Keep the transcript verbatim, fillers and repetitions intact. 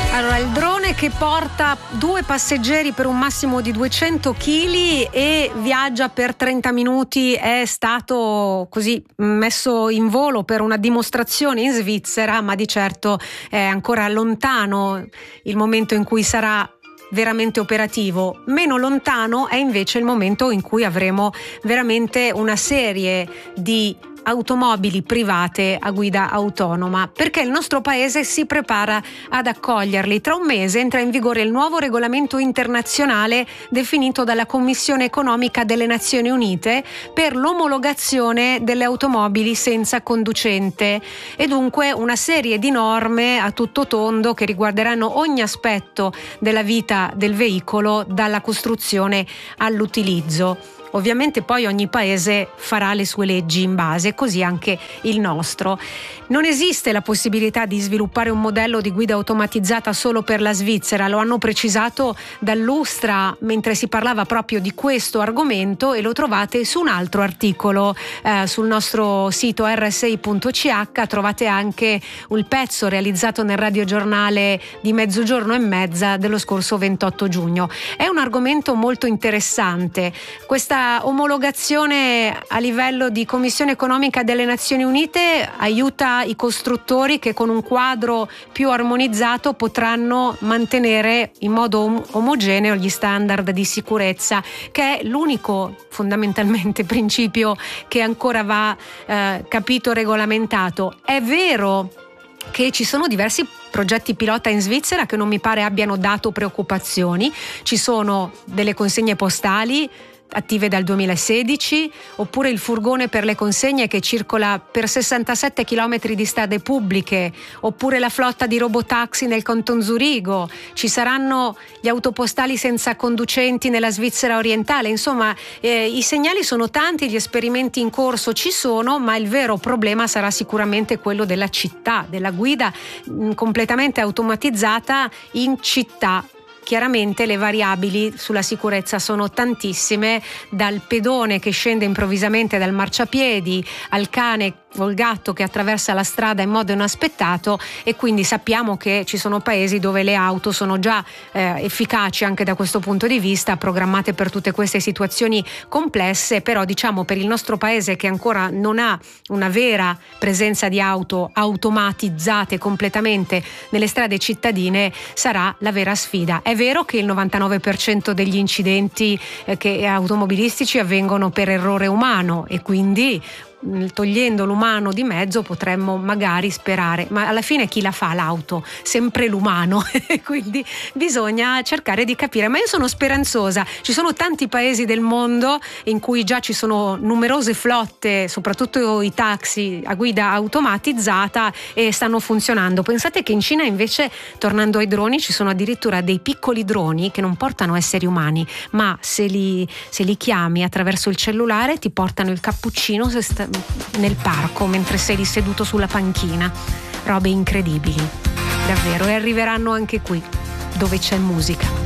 Allora, il drone che porta due passeggeri per un massimo di duecento chili e viaggia per trenta minuti è stato così messo in volo per una dimostrazione in Svizzera, ma di certo è ancora lontano il momento in cui sarà veramente operativo. Meno lontano è invece il momento in cui avremo veramente una serie di automobili private a guida autonoma, perché il nostro paese si prepara ad accoglierli. Tra un mese entra in vigore il nuovo regolamento internazionale definito dalla Commissione economica delle Nazioni Unite per l'omologazione delle automobili senza conducente, e dunque una serie di norme a tutto tondo che riguarderanno ogni aspetto della vita del veicolo, dalla costruzione all'utilizzo. Ovviamente poi ogni paese farà le sue leggi in base, così anche il nostro. Non esiste la possibilità di sviluppare un modello di guida automatizzata solo per la Svizzera, lo hanno precisato dall'Ustra mentre si parlava proprio di questo argomento, e lo trovate su un altro articolo eh, sul nostro sito erre esse i punto ci acca. Trovate anche un pezzo realizzato nel radiogiornale di Mezzogiorno e Mezza dello scorso ventotto giugno. È un argomento molto interessante. Questa omologazione a livello di Commissione economica delle Nazioni Unite aiuta i costruttori che con un quadro più armonizzato potranno mantenere in modo om- omogeneo gli standard di sicurezza, che è l'unico fondamentalmente principio che ancora va eh, capito, regolamentato. È vero che ci sono diversi progetti pilota in Svizzera che non mi pare abbiano dato preoccupazioni. Ci sono delle consegne postali attive dal duemilasedici, oppure il furgone per le consegne che circola per sessantasette chilometri di strade pubbliche, oppure la flotta di robotaxi nel Canton Zurigo. Ci saranno gli autopostali senza conducenti nella Svizzera orientale. Insomma, eh, i segnali sono tanti, gli esperimenti in corso ci sono, ma il vero problema sarà sicuramente quello della città, della guida mh, completamente automatizzata in città. Chiaramente le variabili sulla sicurezza sono tantissime, dal pedone che scende improvvisamente dal marciapiedi al cane o il gatto che attraversa la strada in modo inaspettato, e quindi sappiamo che ci sono paesi dove le auto sono già eh, efficaci anche da questo punto di vista, programmate per tutte queste situazioni complesse. Però diciamo, per il nostro paese che ancora non ha una vera presenza di auto automatizzate completamente nelle strade cittadine, sarà la vera sfida. È vero che il novantanove per cento degli incidenti eh, che automobilistici avvengono per errore umano, e quindi togliendo l'umano di mezzo potremmo magari sperare, ma alla fine chi la fa l'auto? Sempre l'umano. Quindi bisogna cercare di capire, ma io sono speranzosa. Ci sono tanti paesi del mondo in cui già ci sono numerose flotte, soprattutto i taxi a guida automatizzata, e stanno funzionando. Pensate che in Cina invece, tornando ai droni, ci sono addirittura dei piccoli droni che non portano esseri umani, ma se li, se li chiami attraverso il cellulare ti portano il cappuccino se sta nel parco mentre sei lì seduto sulla panchina. Robe incredibili, davvero, e arriveranno anche qui dove c'è musica.